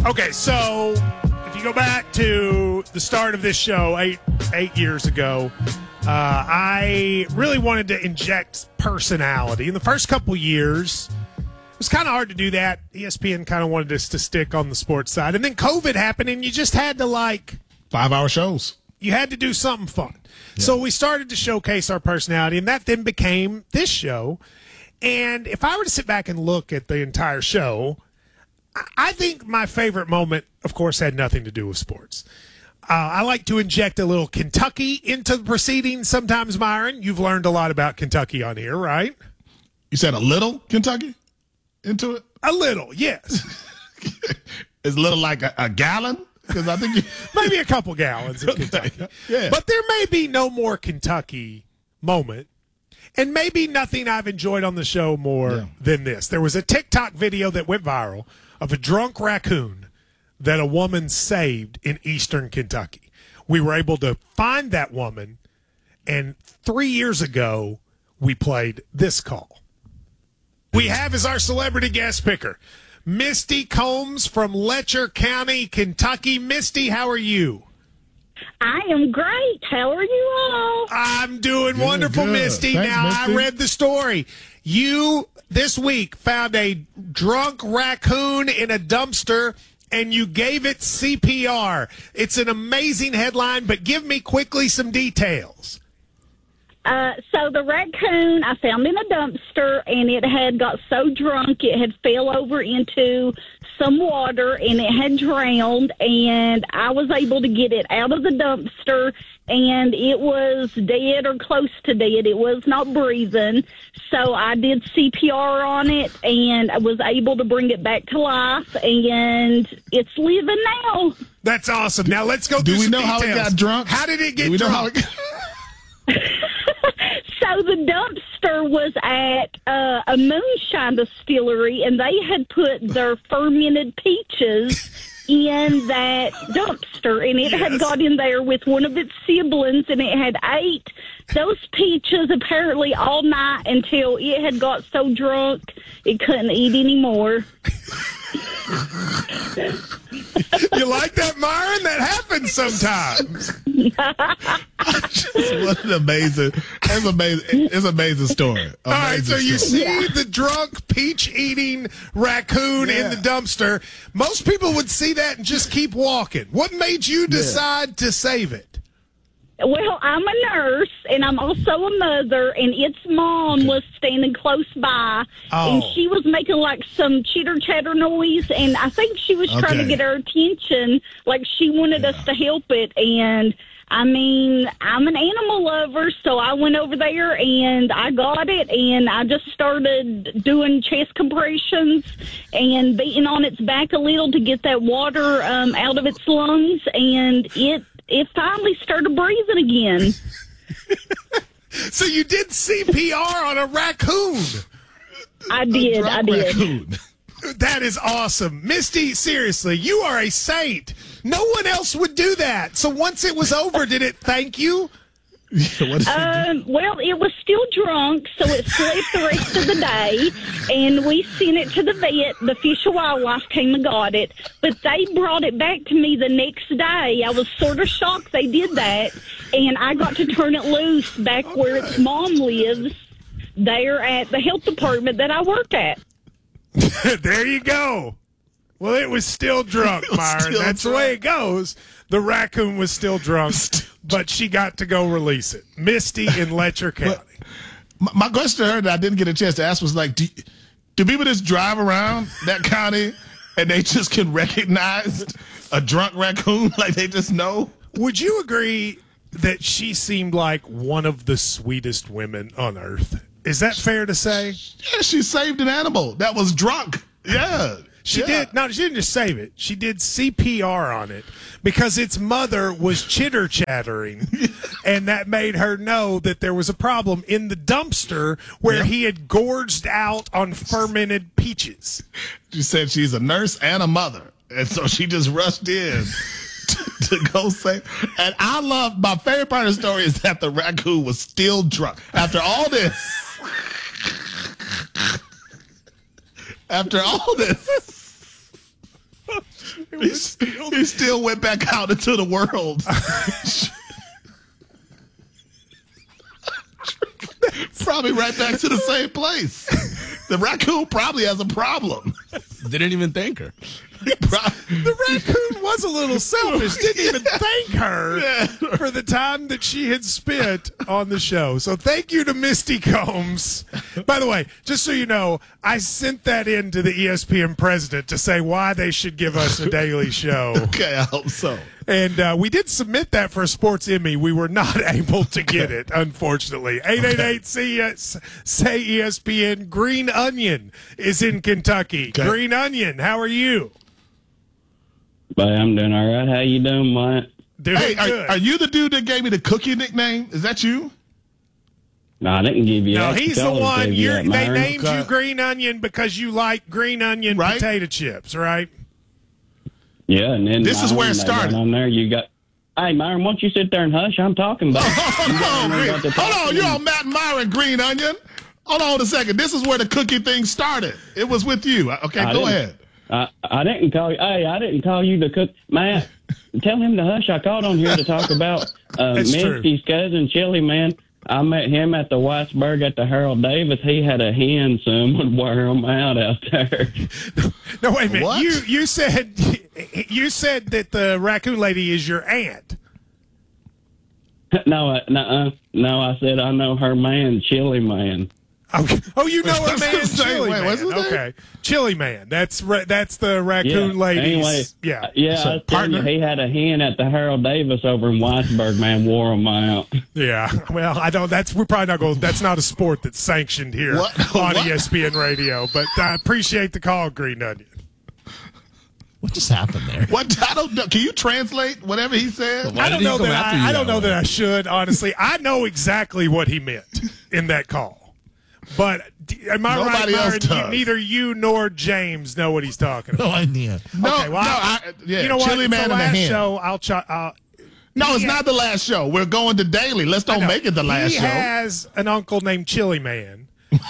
Okay, so if you go back to the start of this show 8 years ago, I really wanted to inject personality. In the first couple years, it was kind of hard to do that. ESPN kind of wanted us to stick on the sports side. And then COVID happened, and you just had to, 5-hour shows. You had to do something fun. Yeah. So we started to showcase our personality, and that then became this show. And if I were to sit back and look at the entire show, I think my favorite moment, of course, had nothing to do with sports. I like to inject a little Kentucky into the proceedings sometimes, Myron. You've learned a lot about Kentucky on here, right? You said a little Kentucky into it? A little, yes. Is little like a gallon? Because I think maybe a couple gallons of Kentucky. Yeah. But there may be no more Kentucky moment. And maybe nothing I've enjoyed on the show more than this. There was a TikTok video that went viral of a drunk raccoon that a woman saved in eastern Kentucky. We were able to find that woman, and 3 years ago, we played this call. We have as our celebrity guest picker, Misty Combs from Letcher County, Kentucky. Misty, how are you? I am great. How are you all? I'm doing wonderful, good. Misty. Thanks, now, Misty. I read the story. You, this week, found a drunk raccoon in a dumpster, and you gave it CPR. It's an amazing headline, but give me quickly some details. So the raccoon I found in a dumpster, and it had got so drunk it had fell over into some water, and it had drowned, and I was able to get it out of the dumpster, and it was dead or close to dead. It was not breathing, so I did CPR on it, and I was able to bring it back to life, and it's living now. That's awesome. Now let's go through Do we some know how details. it got drunk? How did it get Do we know how drunk? it So the dumpster was at a moonshine distillery, and they had put their fermented peaches in that dumpster, and it had got in there with one of its siblings, and it had ate those peaches apparently all night until it had got so drunk it couldn't eat anymore. You like that, Myron? That happens sometimes. What an amazing, it's an amazing story. All right, so you story. see the drunk peach-eating raccoon in the dumpster. Most people would see that and just keep walking. What made you decide to save it? Well, I'm a nurse, and I'm also a mother, and its mom was standing close by, and she was making, some chitter-chatter noise, and I think she was trying to get our attention, she wanted us to help it, and, I'm an animal lover, so I went over there, and I got it, and I just started doing chest compressions and beating on its back a little to get that water out of its lungs, and it finally started breathing again. So you did CPR on a raccoon. I did. Raccoon. That is awesome. Misty, seriously, you are a saint. No one else would do that. So once it was over, did it thank you? Well, it was still drunk, so it slept the rest of the day, and we sent it to the vet. The Fish and Wildlife came and got it, but they brought it back to me the next day. I was sort of shocked they did that, and I got to turn it loose back where its mom lives, there at the health department that I work at. There you go. Well, it was still drunk, Myron. That's the way it goes. The raccoon was still drunk, but she got to go release it. Misty in Letcher County. My question to her that I didn't get a chance to ask was do people just drive around that county and they just can recognize a drunk raccoon? They just know? Would you agree that she seemed like one of the sweetest women on earth? Is that fair to say? Yeah, she saved an animal that was drunk. Yeah. She did. No, she didn't just save it. She did CPR on it because its mother was chitter-chattering, and that made her know that there was a problem in the dumpster where he had gorged out on fermented peaches. She said she's a nurse and a mother, and so she just rushed in to go save. And my favorite part of the story is that the raccoon was still drunk. After all this, He still went back out into the world. Probably right back to the same place. The raccoon probably has a problem. Didn't even thank her. The raccoon was a little selfish. Didn't even thank her for the time that she had spent on the show. So thank you to Misty Combs. By the way, just so you know, I sent that in to the ESPN president to say why they should give us a daily show. Okay, I hope so. And we did submit that for a Sports Emmy. We were not able to get it, unfortunately. 888-SAY ESPN. Green Onion is in Kentucky. Okay. Green Onion, how are you? I'm doing all right. How you doing, Mike? Doing good. Are you the dude that gave me the cookie nickname? Is that you? No, I didn't give you that. No, he's the one. They named you Green Onion because you like green onion potato chips, right? Yeah, and then this is where it started. On there, you got. Hey, Myron, why don't you sit there and hush? I'm talking about. Hold on, you're on Matt and Myron, Green Onion. Hold on a second. This is where the cookie thing started. It was with you. Okay, go ahead. I didn't call you. Hey, I didn't call you to cook. Matt, tell him to hush. I called on here to talk about Misty's cousin, Chili Man. I met him at the Whitesburg at the Harold Davis. He had a hen, son would wear him out there. No, wait a minute. What? You said that the raccoon lady is your aunt. No, I said I know her man, Chili Man. Okay. Oh, you know her man, Chili Man. What's his name? Okay, Chili Man. That's the raccoon lady. Anyway, yeah. I was telling you, he had a hen at the Harold Davis over in Whitesburg. Man, wore him out. Yeah. Well, I don't. We're probably not going. That's not a sport that's sanctioned here on ESPN Radio. But I appreciate the call, Green Onion. What just happened there? I don't know. Can you translate whatever he said? I don't know that I should. Honestly, I know exactly what he meant in that call. But am I right, Myron? Neither you nor James know what he's talking about. No idea. Okay, well, you know what? Chili Man and the hen. Show, No, it's not the last show. We're going to daily. Let's don't make it the last show. He has an uncle named Chili Man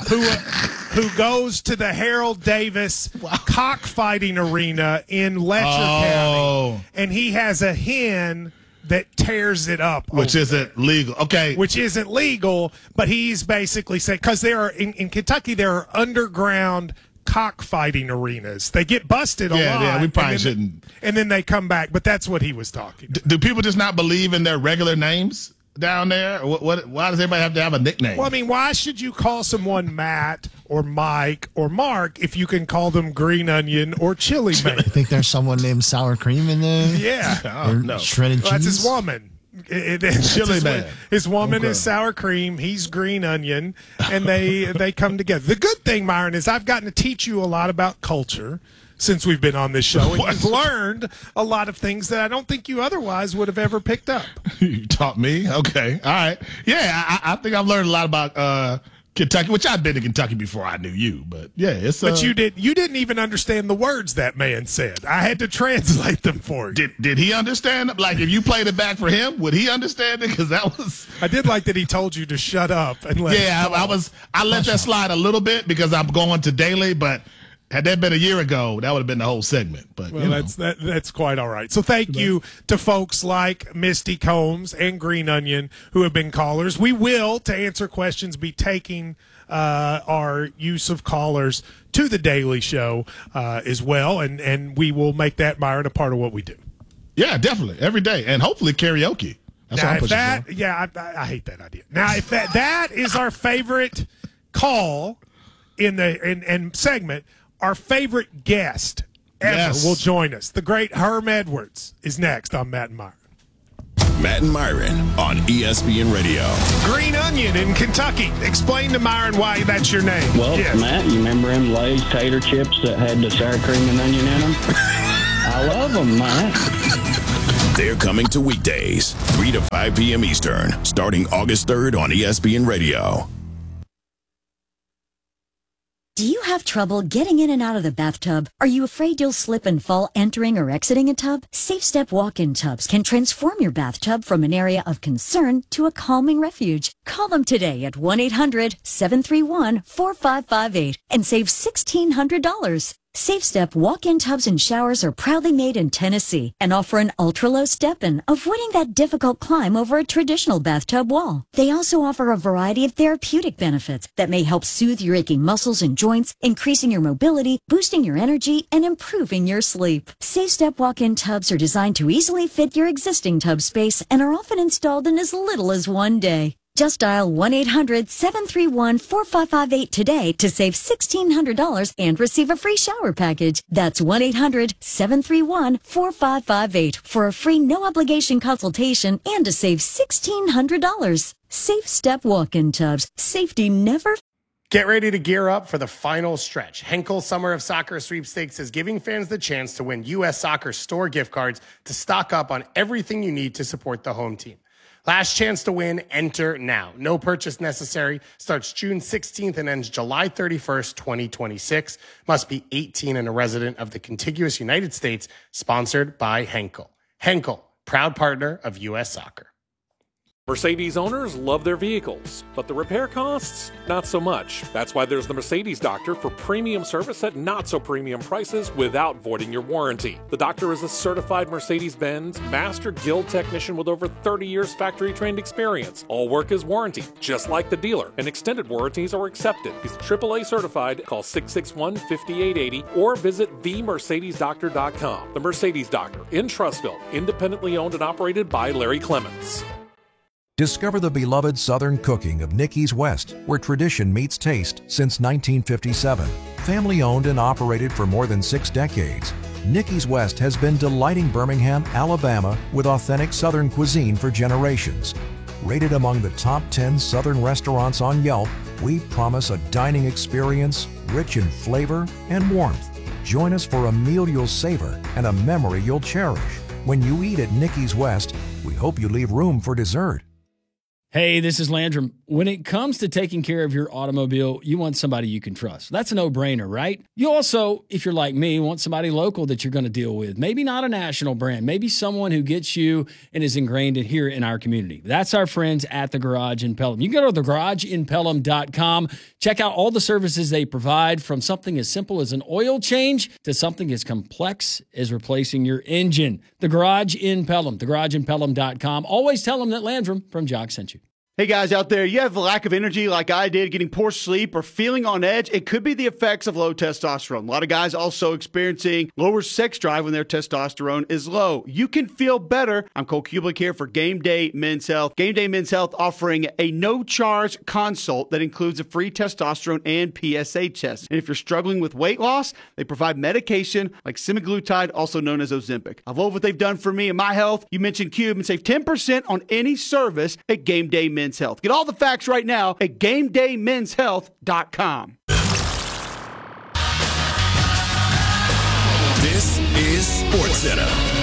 who goes to the Harold Davis cockfighting arena in Letcher County, and he has a hen that tears it up. Which isn't legal. Okay. Which isn't legal, but he's basically saying, because there are, in Kentucky, there are underground cockfighting arenas. They get busted a lot. Yeah, we probably shouldn't. And then they come back, but that's what he was talking about. Do people just not believe in their regular names down there? Why does everybody have to have a nickname? Well, I mean, why should you call someone Matt or Mike or Mark if you can call them Green Onion or Chili Man? I think there's someone named Sour Cream in there. Yeah. No. Shredded cheese. That's his woman. Chili Man. His woman is Sour Cream. He's Green Onion. And they come together. The good thing, Myron, is I've gotten to teach you a lot about culture since we've been on this show. And you've learned a lot of things that I don't think you otherwise would have ever picked up. You taught me? Okay. All right. Yeah, I think I've learned a lot about Kentucky, which I've been to Kentucky before I knew you. But, yeah, it's... But you didn't even understand the words that man said. I had to translate them for you. Did he understand? Like, if you played it back for him, would he understand it? Because that was... I did like that he told you to shut up and let I let that slide a little bit because I'm going to daily, but... Had that been a year ago, that would have been the whole segment. But that's quite all right. So thank you to folks like Misty Combs and Green Onion who have been callers. We will, to answer questions, be taking our use of callers to the Daily Show as well, and we will make that, Myron, a part of what we do. Yeah, definitely, every day, and hopefully karaoke. That's now, what I'm pushing for. Yeah, I hate that idea. Now, if that is our favorite call in the segment. Our favorite guest ever will join us. The great Herm Edwards is next on Matt and Myron. Matt and Myron on ESPN Radio. Green Onion in Kentucky. Explain to Myron why that's your name. Well, Matt, you remember them Lay's tater chips that had the sour cream and onion in them? I love them, Matt. They're coming to weekdays, 3 to 5 p.m. Eastern, starting August 3rd on ESPN Radio. Do you have trouble getting in and out of the bathtub? Are you afraid you'll slip and fall entering or exiting a tub? Safe Step walk-in tubs can transform your bathtub from an area of concern to a calming refuge. Call them today at 1-800-731-4558 and save $1,600. Safe Step walk-in tubs and showers are proudly made in Tennessee and offer an ultra-low step-in, avoiding that difficult climb over a traditional bathtub wall. They also offer a variety of therapeutic benefits that may help soothe your aching muscles and joints, increasing your mobility, boosting your energy, and improving your sleep. Safe Step walk-in tubs are designed to easily fit your existing tub space and are often installed in as little as one day. Just dial 1-800-731-4558 today to save $1,600 and receive a free shower package. That's 1-800-731-4558 for a free no-obligation consultation and to save $1,600. Safe Step walk-in tubs. Safety never. Get ready to gear up for the final stretch. Henkel Summer of Soccer Sweepstakes is giving fans the chance to win U.S. Soccer store gift cards to stock up on everything you need to support the home team. Last chance to win, enter now. No purchase necessary. Starts June 16th and ends July 31st, 2026. Must be 18 and a resident of the contiguous United States. Sponsored by Henkel. Henkel, proud partner of U.S. Soccer. Mercedes owners love their vehicles, but the repair costs, not so much. That's why there's the Mercedes Doctor for premium service at not so premium prices without voiding your warranty. The doctor is a certified Mercedes-Benz Master Guild technician with over 30 years factory trained experience. All work is warranty, just like the dealer, and extended warranties are accepted. He's AAA certified. Call 661-5880 or visit themercedesdoctor.com. The Mercedes Doctor in Trussville, independently owned and operated by Larry Clements. Discover the beloved Southern cooking of Nicky's West, where tradition meets taste since 1957. Family owned and operated for more than 6 decades, Nicky's West has been delighting Birmingham, Alabama with authentic Southern cuisine for generations. Rated among the top 10 Southern restaurants on Yelp, we promise a dining experience rich in flavor and warmth. Join us for a meal you'll savor and a memory you'll cherish. When you eat at Nicky's West, we hope you leave room for dessert. Hey, this is Landrum. When it comes to taking care of your automobile, you want somebody you can trust. That's a no-brainer, right? You also, if you're like me, want somebody local that you're going to deal with. Maybe not a national brand. Maybe someone who gets you and is ingrained in here in our community. That's our friends at The Garage in Pelham. You can go to thegarageinpelham.com. Check out all the services they provide, from something as simple as an oil change to something as complex as replacing your engine. The Garage in Pelham, thegarageinpelham.com. Always tell them that Landrum from Jock sent you. Hey guys out there, you have a lack of energy like I did, getting poor sleep or feeling on edge? It could be the effects of low testosterone. A lot of guys also experiencing lower sex drive when their testosterone is low. You can feel better. I'm Cole Kublik here for Game Day Men's Health. Game Day Men's Health offering a no-charge consult that includes a free testosterone and PSA test. And if you're struggling with weight loss, they provide medication like semaglutide, also known as Ozempic. I love what they've done for me and my health. You mentioned Cube and save 10% on any service at Game Day Men's Health. Get all the facts right now at GameDayMen'sHealth.com. This is SportsCenter.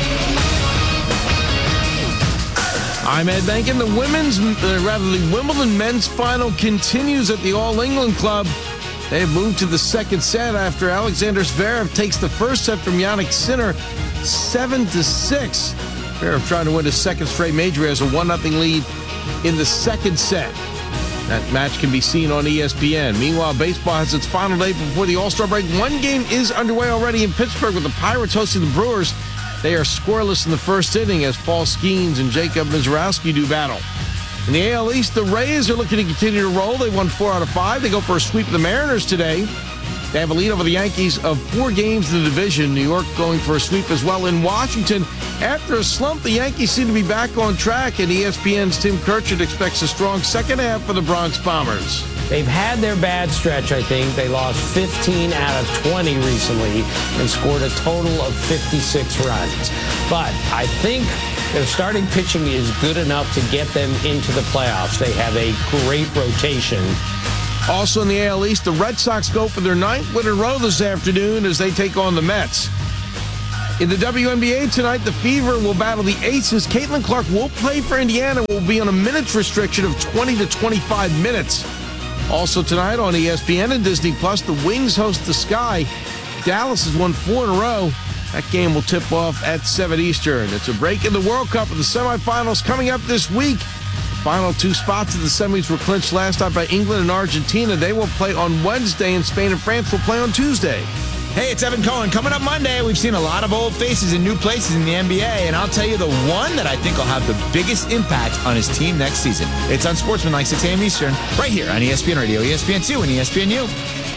I'm Ed Bankin. The Wimbledon men's final continues at the All England Club. They've moved to the second set after Alexander Zverev takes the first set from Jannik Sinner 7-6. Zverev trying to win his second straight major. He has a 1-0 lead in the second set. That match can be seen on ESPN. Meanwhile, baseball has its final day before the All-Star break. One game is underway already in Pittsburgh with the Pirates hosting the Brewers. They are scoreless in the first inning as Paul Skeens and Jacob Mizrowski do battle. In the AL East, the Rays are looking to continue to roll. They won 4 out of 5. They go for a sweep of the Mariners today. They have a lead over the Yankees of 4 games in the division. New York going for a sweep as well. In Washington, after a slump, the Yankees seem to be back on track, and ESPN's Tim Kirchert expects a strong second half for the Bronx Bombers. They've had their bad stretch, I think. They lost 15 out of 20 recently and scored a total of 56 runs. But I think their starting pitching is good enough to get them into the playoffs. They have a great rotation. Also in the AL East, the Red Sox go for their 9th win in a row this afternoon as they take on the Mets. In the WNBA tonight, the Fever will battle the Aces. Caitlin Clark will play for Indiana, will be on a minutes restriction of 20 to 25 minutes. Also tonight on ESPN and Disney+, the Wings host the Sky. Dallas has won 4 in a row. That game will tip off at 7 Eastern. It's a break in the World Cup with the semifinals coming up this week. The final 2 spots in the semis were clinched last night by England and Argentina. They will play on Wednesday, and Spain and France will play on Tuesday. Hey, it's Evan Cohen. Coming up Monday, we've seen a lot of old faces in new places in the NBA, and I'll tell you the one that I think will have the biggest impact on his team next season. It's on Sportsman, like 6 a.m. Eastern, right here on ESPN Radio, ESPN2, and ESPNU.